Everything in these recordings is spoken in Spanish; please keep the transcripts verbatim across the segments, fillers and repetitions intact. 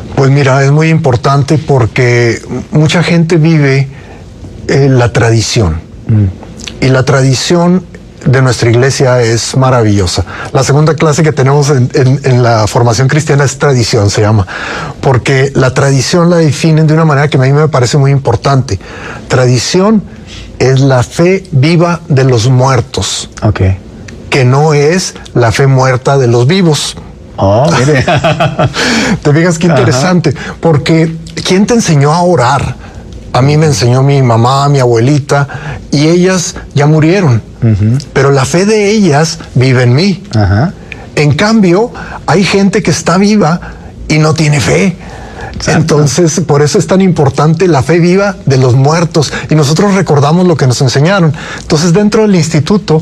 Pues mira, es muy importante porque mucha gente vive eh, la tradición. Mm. Y la tradición de nuestra iglesia es maravillosa. La segunda clase que tenemos en, en, en la formación cristiana es tradición, se llama, porque la tradición la definen de una manera que a mí me parece muy importante. Tradición es la fe viva de los muertos, okay, que no es la fe muerta de los vivos. Oh, mire. Te fijas qué interesante. Ajá. Porque ¿quién te enseñó a orar? A mí me enseñó mi mamá, mi abuelita, y ellas ya murieron. Uh-huh. Pero la fe de ellas vive en mí. Uh-huh. En cambio, hay gente que está viva y no tiene fe. Exacto. Entonces, por eso es tan importante la fe viva de los muertos. Y nosotros recordamos lo que nos enseñaron. Entonces, dentro del instituto,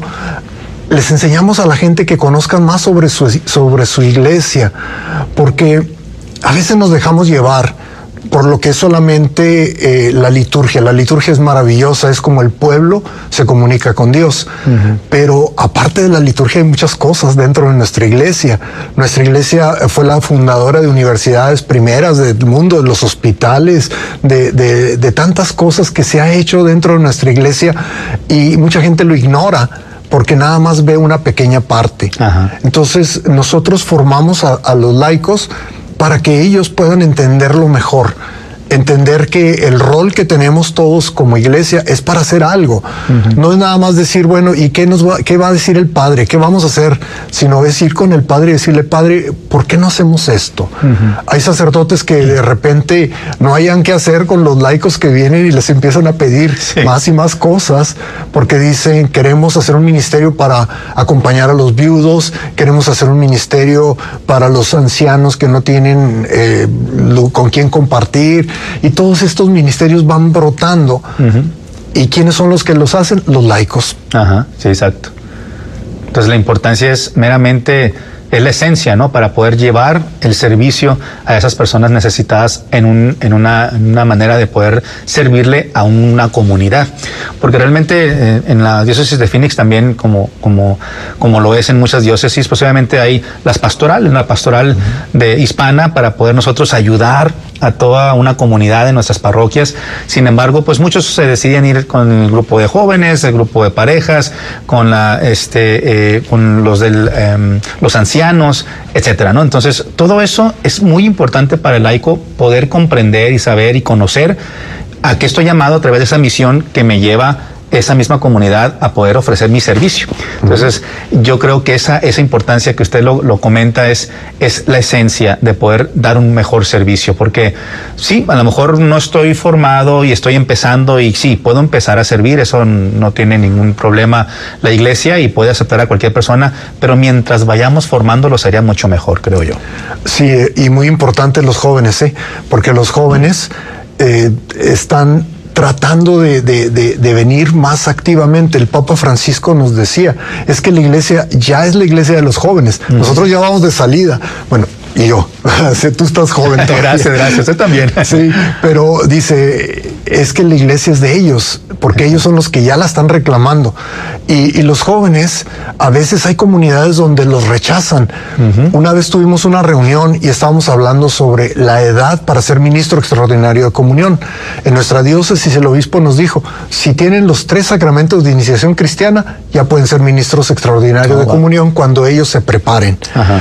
les enseñamos a la gente que conozcan más sobre su, sobre su iglesia, porque a veces nos dejamos llevar por lo que es solamente eh, la liturgia. La liturgia es maravillosa, es como el pueblo se comunica con Dios. Uh-huh. Pero aparte de la liturgia hay muchas cosas dentro de nuestra iglesia. Nuestra iglesia fue la fundadora de universidades primeras del mundo, de los hospitales, de, de, de tantas cosas que se ha hecho dentro de nuestra iglesia y mucha gente lo ignora, porque nada más ve una pequeña parte. Ajá. Entonces, nosotros formamos a, a los laicos para que ellos puedan entenderlo mejor, entender que el rol que tenemos todos como iglesia es para hacer algo. Uh-huh. No es nada más decir, bueno, ¿y qué nos va, qué va a decir el Padre? ¿Qué vamos a hacer? Sino es ir con el Padre y decirle, Padre, ¿por qué no hacemos esto? Uh-huh. Hay sacerdotes que de repente no hayan qué hacer con los laicos que vienen y les empiezan a pedir sí. más y más cosas, porque dicen, queremos hacer un ministerio para acompañar a los viudos, queremos hacer un ministerio para los ancianos que no tienen eh, con quién compartir. Y todos estos ministerios van brotando. Uh-huh. ¿Y quiénes son los que los hacen? Los laicos. Ajá, sí, exacto. Entonces la importancia es meramente, es la esencia, ¿no? Para poder llevar el servicio a esas personas necesitadas en, un, en, una, en una manera de poder servirle a una comunidad. Porque realmente eh, en la diócesis de Phoenix también, como, como, como lo es en muchas diócesis, pues obviamente hay las pastorales, una pastoral de hispana para poder nosotros ayudar a toda una comunidad de nuestras parroquias. Sin embargo, pues muchos se deciden ir con el grupo de jóvenes, el grupo de parejas, con la, este, eh, con los del, eh, los ancianos, etcétera, ¿no? Entonces, todo eso es muy importante para el laico poder comprender y saber y conocer a qué estoy llamado a través de esa misión que me lleva esa misma comunidad a poder ofrecer mi servicio. Entonces, yo creo que esa, esa importancia que usted lo, lo comenta es, es la esencia de poder dar un mejor servicio, porque sí, a lo mejor no estoy formado y estoy empezando y sí, puedo empezar a servir, eso no tiene ningún problema la iglesia y puede aceptar a cualquier persona, pero mientras vayamos formándolo sería mucho mejor, creo yo. Sí, y muy importante los jóvenes, ¿eh? Porque los jóvenes eh, están tratando de, de, de, de venir más activamente. El Papa Francisco nos decía, es que la iglesia ya es la iglesia de los jóvenes. Uh-huh. Nosotros ya vamos de salida. Bueno, y yo, tú estás joven todavía. Gracias, gracias, usted también. Sí, pero dice, es que la iglesia es de ellos, porque ellos son los que ya la están reclamando. Y, y los jóvenes, a veces hay comunidades donde los rechazan. Uh-huh. Una vez tuvimos una reunión y estábamos hablando sobre la edad para ser ministro extraordinario de comunión. En nuestra diócesis el obispo nos dijo, si tienen los tres sacramentos de iniciación cristiana, ya pueden ser ministros extraordinarios oh, de wow. comunión cuando ellos se preparen. Uh-huh.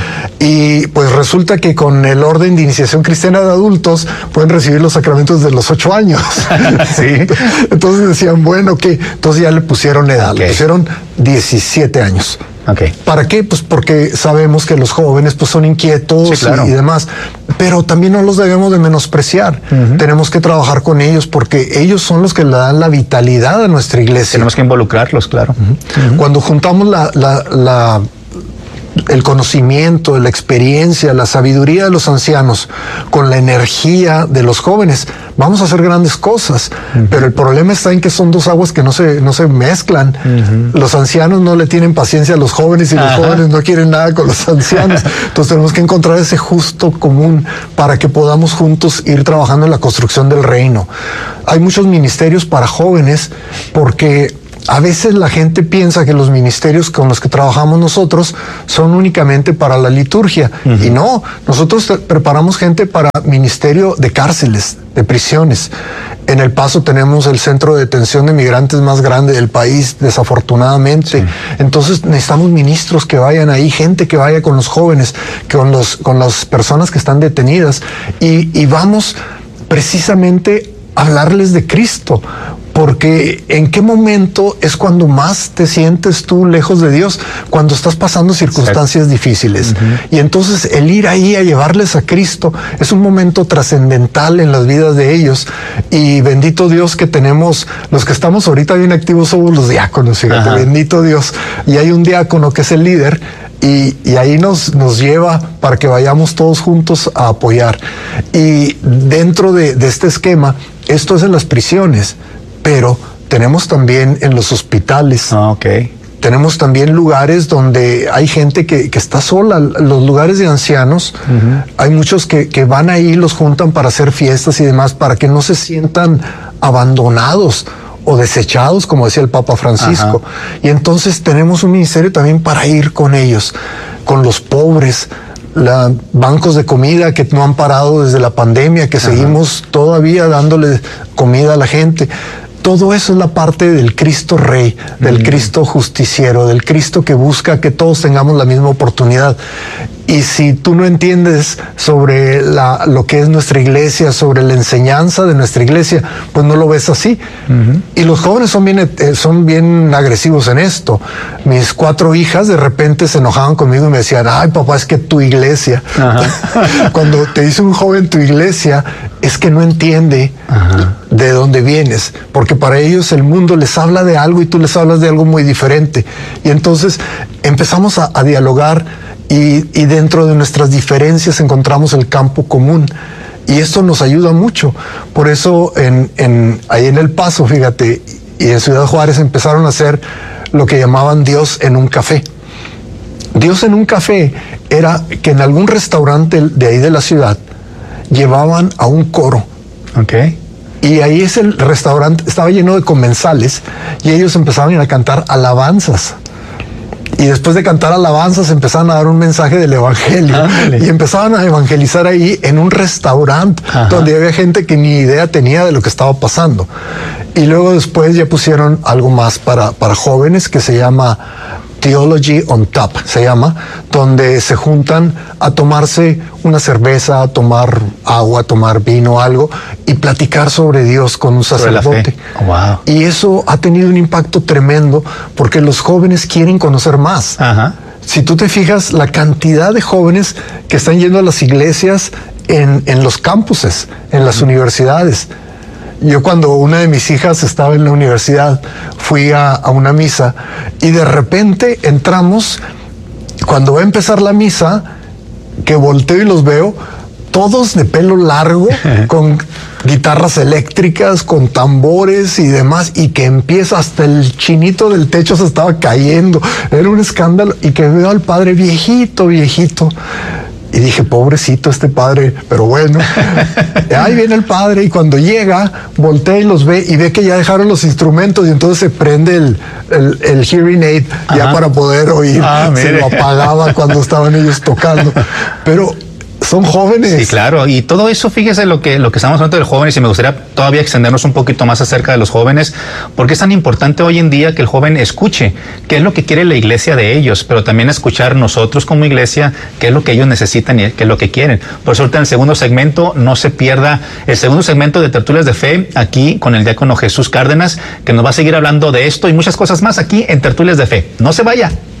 Y pues resulta que con el orden de iniciación cristiana de adultos pueden recibir los sacramentos de los ocho años. Sí. Entonces decían, bueno, ¿qué? Entonces ya le pusieron edad, okay. le pusieron diecisiete años. Okay. ¿Para qué? Pues porque sabemos que los jóvenes pues son inquietos sí, claro. y, y demás, pero también no los debemos de menospreciar. Uh-huh. Tenemos que trabajar con ellos porque ellos son los que le dan la vitalidad a nuestra iglesia. Tenemos que involucrarlos, claro. Uh-huh. Uh-huh. Cuando juntamos la, la, la el conocimiento, la experiencia, la sabiduría de los ancianos con la energía de los jóvenes, vamos a hacer grandes cosas. Uh-huh. Pero el problema está en que son dos aguas que no se, no se mezclan. Uh-huh. Los ancianos no le tienen paciencia a los jóvenes y los Ajá. jóvenes no quieren nada con los ancianos. Entonces tenemos que encontrar ese justo común para que podamos juntos ir trabajando en la construcción del reino. Hay muchos ministerios para jóvenes porque A veces la gente piensa que los ministerios con los que trabajamos nosotros son únicamente para la liturgia. Uh-huh. Y no, nosotros preparamos gente para ministerio de cárceles, de prisiones. En El Paso tenemos el centro de detención de migrantes más grande del país, desafortunadamente. Sí. Entonces necesitamos ministros que vayan ahí, gente que vaya con los jóvenes, con, los, con las personas que están detenidas. Y, y vamos precisamente a hablarles de Cristo. Porque ¿en qué momento es cuando más te sientes tú lejos de Dios? Cuando estás pasando circunstancias sí. difíciles. Uh-huh. Y entonces el ir ahí a llevarles a Cristo es un momento trascendental en las vidas de ellos. Y bendito Dios que tenemos, los que estamos ahorita bien activos somos los diáconos, fíjate, uh-huh. bendito Dios. Y hay un diácono que es el líder y, y ahí nos, nos lleva para que vayamos todos juntos a apoyar. Y dentro de, de este esquema, esto es en las prisiones. Pero tenemos también en los hospitales. Ah, ok. Tenemos también lugares donde hay gente que, que está sola, los lugares de ancianos. Uh-huh. Hay muchos que, que van ahí, los juntan para hacer fiestas y demás, para que no se sientan abandonados o desechados, como decía el Papa Francisco. Ajá. Y entonces tenemos un ministerio también para ir con ellos, con los pobres. La, bancos de comida que no han parado desde la pandemia, que Ajá. seguimos todavía dándole comida a la gente. Todo eso es la parte del Cristo Rey, del mm. Cristo justiciero, del Cristo que busca que todos tengamos la misma oportunidad. Y si tú no entiendes sobre la, lo que es nuestra iglesia, sobre la enseñanza de nuestra iglesia, pues no lo ves así. Uh-huh. Y los jóvenes son bien, eh, son bien agresivos en esto. Mis cuatro hijas de repente se enojaban conmigo y me decían, ay papá, es que tu iglesia. Uh-huh. Cuando te dice un joven tu iglesia, es que no entiende uh-huh. de dónde vienes, porque para ellos el mundo les habla de algo y tú les hablas de algo muy diferente. Y entonces empezamos a, a dialogar. Y, y dentro de nuestras diferencias encontramos el campo común. Y esto nos ayuda mucho. Por eso en, en, ahí en El Paso, fíjate, y en Ciudad Juárez empezaron a hacer lo que llamaban Dios en un café. Dios en un café era que en algún restaurante de ahí de la ciudad llevaban a un coro. Okay. Y ahí es el restaurante, estaba lleno de comensales y ellos empezaban a cantar alabanzas. Y después de cantar alabanzas empezaban a dar un mensaje del evangelio. Ándale. Y empezaban a evangelizar ahí en un restaurante Ajá. donde había gente que ni idea tenía de lo que estaba pasando. Y luego después ya pusieron algo más para, para jóvenes que se llama Theology on Tap, se llama, donde se juntan a tomarse una cerveza, a tomar agua, a tomar vino, algo, y platicar sobre Dios con un sacerdote. Oh, wow. Y eso ha tenido un impacto tremendo porque los jóvenes quieren conocer más. Ajá. Si tú te fijas, la cantidad de jóvenes que están yendo a las iglesias en, en los campuses, en las uh-huh. universidades. Yo cuando una de mis hijas estaba en la universidad, fui a, a una misa y de repente entramos, cuando va a empezar la misa, que volteo y los veo, todos de pelo largo, con guitarras eléctricas, con tambores y demás, y que empieza hasta el chinito del techo se estaba cayendo. Era un escándalo, y que veo al padre viejito, viejito. Y dije, pobrecito este padre, pero bueno. Ahí viene el padre y cuando llega, voltea y los ve y ve que ya dejaron los instrumentos y entonces se prende el, el, el hearing aid Ajá. ya para poder oír. Ah, se lo apagaba cuando estaban ellos tocando. Pero son jóvenes. Sí, claro. Y todo eso, fíjese lo que, lo que estamos hablando de los jóvenes, y me gustaría todavía extendernos un poquito más acerca de los jóvenes, porque es tan importante hoy en día que el joven escuche qué es lo que quiere la iglesia de ellos, pero también escuchar nosotros como iglesia qué es lo que ellos necesitan y qué es lo que quieren. Por eso ahorita en el segundo segmento no se pierda el segundo segmento de Tertulias de Fe, aquí con el diácono Jesús Cárdenas, que nos va a seguir hablando de esto y muchas cosas más aquí en Tertulias de Fe. No se vaya.